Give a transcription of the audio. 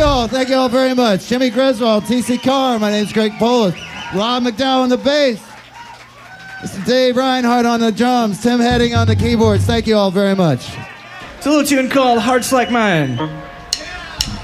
you all. Thank you all very much. Jimmy Griswold, TC Carr. My name's Greg Polis. Rob McDowell on the bass. Mr. Dave Reinhardt on the drums. Tim Heading on the keyboards. Thank you all very much. It's a little tune called Hearts Like Mine.